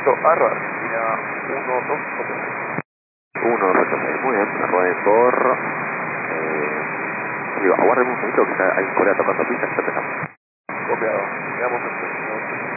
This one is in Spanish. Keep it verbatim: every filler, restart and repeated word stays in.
Perfecto, arroba, Argentina uno dos ocho seis. uno dos ocho seis, muy bien, arroba por... Eh, digo, aguárdeme un momento que está, hay un colega tocando pista, está